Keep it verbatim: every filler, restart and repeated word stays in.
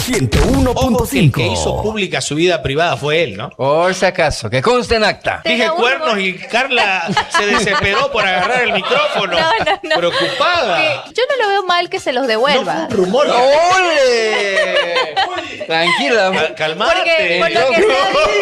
ciento uno punto Ojo que el cinco. que hizo pública su vida privada fue él, ¿no? Por si acaso, que conste en acta. Dije Tenga un cuernos rumor. y Carla se desesperó por agarrar el micrófono. No, no, no. Preocupada. Que yo no lo veo mal que se los No devuelva. fue un rumor. ¡Ole! Tranquila. Cal- Calmate. Porque por lo que se ha